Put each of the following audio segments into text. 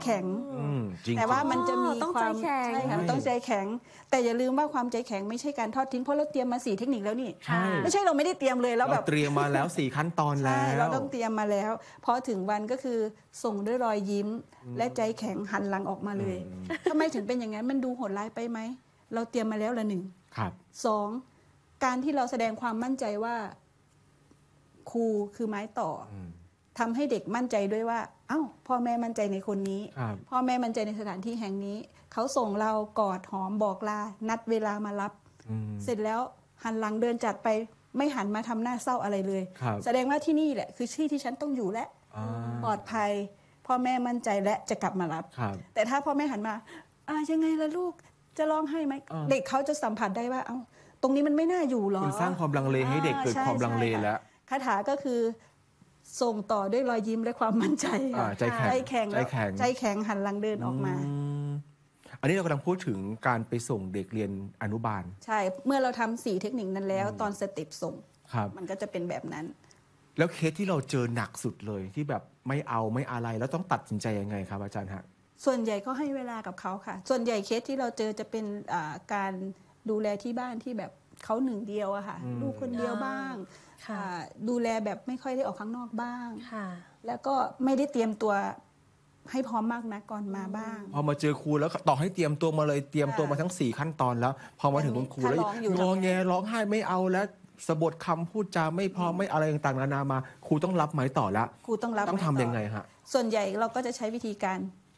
แข็งจริงแต่ว่ามันจะมีต้องควาใจมแข็งใช่ค่ะมันต้องใจแข็ง แต่อย่าลืมว่าความใจแข็งไม่ใช่การทอดทิ้งเพราะเราเตรียมมา4เทคนิคแล้วนี่ใช่ไม่ใช่เราไม่ได้เตรียมเลยแล้วแบเราบเตรียมมาแล้ว4ขั้นตอนแล้ใช่วเราต้องเตรียมมาแล้วพอถึงวันก็คือส่งด้วยรอยยิ้ม และใจแข็งหันหลังออกมาเลยทำไมถึงเป็นอย่างนั้นมันดูโหดร้ายไปไหมเราเตรียมมาแล้วละหนึ่งครับสองการที่เราแสดงความมั่นใจว่าครูคือไม้ต่ออทำให้เด็กมั่นใจด้วยว่า เอ้าพ่อแม่มั่นใจในคนนี้ครับพ่อแม่มั่นใจในสถานที่แห่งนี้ เขาส่งเรากอดหอมบอกลานัดเวลามารับ เสร็จแล้วหันหลังเดินจัดไปไม่หันมาทำหน้าเศร้าอะไรเลยครับแสดงว่าที่นี่แหละคือที่ที่ฉันต้องอยู่และปลอดภัย พ่อแม่มั่นใจและจะกลับมารับครับแต่ถ้าพ่อแม่หันมายังไงล่ะลูกจะร้องไห้ไหมเด็กเขาจะสัมผัสได้ว่าเอ้าตรงนี้มันไม่น่าอยู่หรอคุณสร้างความลังเลให้เด็กเกิดใช่ความลังเลใช่ค่ะแล้วคาถาก็คือส่งต่อด้วยรอยยิ้มและความมั่นใจค่ะใจแข็งใจแข็งใจแข็งใจแข็งหันหลังเดินออกมาอันนี้เรากำลังพูดถึงการไปส่งเด็กเรียนอนุบาลใช่เมื่อเราทำ4เทคนิคนั้นแล้ว ตอนสเต็ปส่งครับมันก็จะเป็นแบบนั้นแล้วเคสที่เราเจอหนักสุดเลยที่แบบไม่เอาไม่อะไรแล้วต้องตัดสินใจยังไงครับอาจารย์ฮะส่วนใหญ่ก็ให้เวลากับเขาค่ะ ส่วนใหญ่เคสที่เราเจอจะเป็นการดูแลที่บ้านที่แบบเขาหนึ่งเดียวอะค่ะลูกคนเดียวบ้างค่ะดูแลแบบไม่ค่อยได้ออกข้างนอกบ้างค่ะแล้วก็ไม่ได้เตรียมตัวให้พร้อมมากนะก่อนมาบ้างพอมาเจอครูแล้วต่อให้เตรียมตัวมาเลยเตรียมตัวมาทั้ง4ขั้นตอนแล้ว พอมาถึงคุณครูแล้วถ้าร้องอยู่งอแงร้องไห้ไม่เอาแล้วสะบดคำพูดจาไม่พอไม่อะไรต่างๆนานามาครูต้องรับไหมต่อแล้วครูต้องรับต้องทำยังไงฮะส่วนใหญ่เราก็จะใช้วิธีการ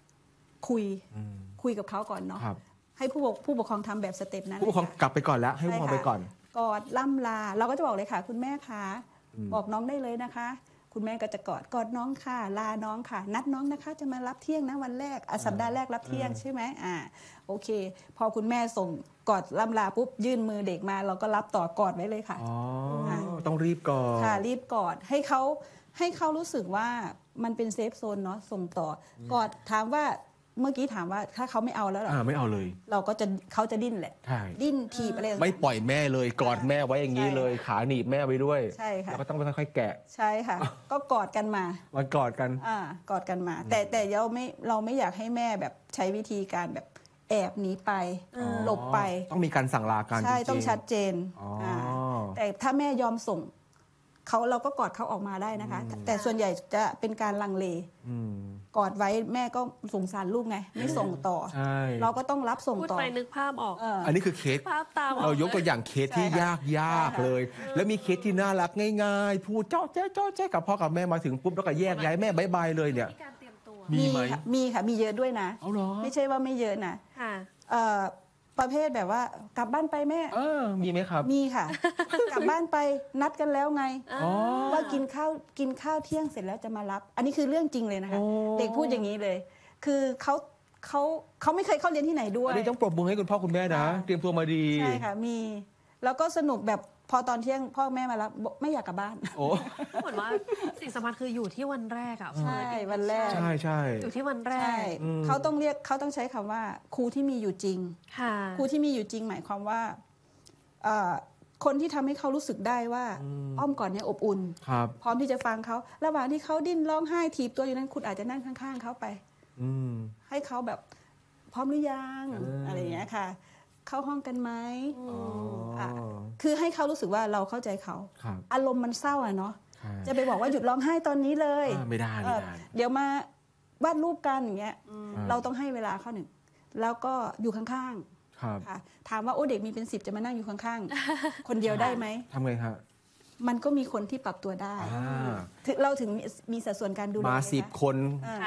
คุยกับเขาก่อนเนาะครับให้ผู้ปกครองทำแบบสเต็ปนั้นผู้ปกครองเลยค่ะกลับไปก่อนแล้วให้ผู้ปกครองไปก่อนกอดล่ำลา เราก็จะบอกเลยค่ะ คุณแม่คะบอกน้องได้เลยนะคะ คุณแม่ก็จะกอดน้องค่ะ ลาน้องค่ะ นัดน้องนะคะ จะมารับเที่ยงนะวันแรกสัปดาห์แรกรับเที่ยงใช่ไหมโอเค พอคุณแม่ส่งกอดล่ำลาปุ๊บยื่นมือเด็กมา เราก็รับต่อกอดไว้เลยค่ะอ๋อ ต้องรีบก่อนค่ะรีบกอดให้เขารู้สึกว่ามันเป็นเซฟโซนเนาะส่งต่อกอดถามว่าเมื่อกี้ถามว่าถ้าเขาไม่เอาแล้วเหรอไม่เอาเลยเราก็จะเขาจะดิ้นแหละใช่ดิ้นถีบอะไรต่างๆไม่ปล่อยแม่เลยกอดแม่ไว้อย่างนี้เลย ขาหนีบแม่ไว้ด้วยใช่ค่ะแล้วก็ต้องค่อยๆแกะใช่ค่ะ ก็กอดกันมามากอดกันกอดกันมา แต่เราไม่อยากให้แม่แบบใช้วิธีการแบบแอบหนีไปหลบไปต้องมีการสั่งลากันใช่จริๆต้องชัดเจนอ๋ออ่าแต่ถ้าแม่ยอมส่งเราก็กอดเขาออกมาได้นะคะ แต่ส่วนใหญ่จะเป็นการลังเล กอดไว้แม่ก็สงสารลูกไง ไม่ส่งต่อใช่เราก็ต้องรับส่งพูดต่อไปนึกภาพออกอันนี้คือเคสภาพตามออกเรายกตัวอย่างเคสที่ใช่ค่ะยากใช่ค่ะเลย แล้วมีเคสที่น่ารักง่ายๆ พูดเจ้าแจ๊กับพ่อกับแม่มาถึงปุ๊บแล้วก็แยกย้ายแม่บายบายเลยเนี่ยมีการเตรียมตัวมีไหมค่ะมีค่ะมีเยอะด้วยนะเอาเหรอไม่ใช่ว่าไม่เยอะนะค่ะประเภทแบบว่ากลับบ้านไปแม่มีไหมครับมีค่ะ กลับบ้านไปนัดกันแล้วไงอ๋อว่ากินข้าวเที่ยงเสร็จแล้วจะมารับ อันนี้คือเรื่องจริงเลยนะคะโอ้เด็กพูดอย่างนี้เลย คือเขาไม่เคยเข้าเรียนที่ไหนด้วยอันนี้ต้องปรบมือให้คุณพ่อคุณแม่นะ เตรียมตัวมาดีใช่ค่ะมีแล้วก็สนุกแบบพอตอนเที่ยงพ่อแม่มารับบอกไม่อยากกลับบ้านโอ้เหมือนว่าสิ่งสำคัญคืออยู่ที่วันแรกอ่ะใช่วันแรกใช่ใช่อยู่ที่วันแรใช่กเขาต้องใช้คำว่าครูที่มีอยู่จริงค่ะครูที่มีอยู่จริงหมายความว่าคนที่ทำให้เขารู้สึกได้ว่าอ้อมกอดเนี่ยอบอุ่นครับพร้อมที่จะฟังเขาระหว่างที่เขาดิ้นร้องไห้ถีบตัวอยู่นั้นคุณอาจจะนั่งข้างๆเขาไปอืมให้เขาแบบพร้อมหรือยังอะไรอย่างเงี้ยค่ะ เข้าห้องกันไหมะคือให้เขารู้สึกว่าเราเข้าใจเขาครับอารมณ์มันเศร้าอะเนาะครับจะไปบอกว่าหยุดร้องไห้ตอนนี้เลยไม่ได้เดี๋ยวมาวาดรูปกันอย่างเงี้ยเราต้องให้เวลาเขาหนึ่งแล้วก็อยู่ข้างครับๆค่ะถามว่าโอ้เด็กมีเป็น10จะมานั่งอยู่ข้างๆ คนเดียวได้ไหมทำไงฮะมันก็มีคนที่ปรับตัวได้ เราถึงมีสัดส่วนการดูแลมาไงคะ 10 คน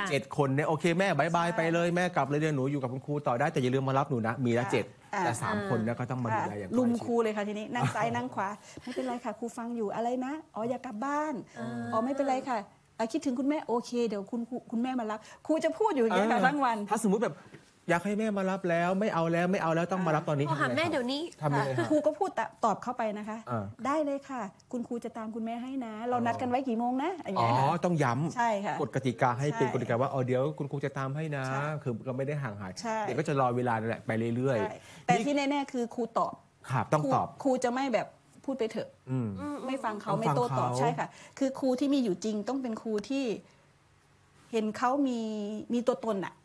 7 คนเนี่ยโอเคแม่บายบายไปเลยแม่กลับเลยเดี๋ยวหนูอยู่กับคุณครูต่อได้แต่อย่าลืมมารับหนูนะมีละ7แต่3 คนเนี่ยก็ต้องมาดูแลอย่างใกลุล้มชิดครูเลยค่ะทีนี้นั่งซ้ายนั่งขวาไม่เป็นไรค่ะครูฟังอยู่อะไรนะอ๋ออย่ากลับบ้านอ๋อไม่เป็นไรค่ะคิดถึงคุณแม่โอเคเดี๋ยวคุณแม่มารับครูจะพูดอยู่อย่างนี้ยค่ะทั้งวันถ้าสมมุติแบบอยากให้แม่มารับแล้วไม่เอาแล้วต้องมารับตอนนี้โทรหาแม่เดี๋ยวนี้ทำยังไงฮะครูก็พูดตอบเข้าไปนะคะอ่าได้เลยค่ะ คุณครูจะตามคุณแม่ให้นะ เรานัดกันไว้กี่โมงนะอย่างอ๋อเงี้ยค่ะต้องย้ำใช่ค่ะกฎกติกาให้เป็นใช่กฎกติกาว่าเดี๋ยวคุณครูจะตามให้นะใช่คือเราไม่ได้ห่างหายใช่เด็กก็จะรอเวลานั่นแหละไปเรื่อยใช่แต่ที่แน่ๆคือครูตอบๆครับต้องตอบครูจะไม่แบบพูดไปเถอะอืมไม่ฟังเขาต้องไม่ฟังโต้ตอบเขาใช่ค่ะ คือครูที่มีอยู่จริงต้องเป็นครูที่เห็นเขามีตัวตนอะ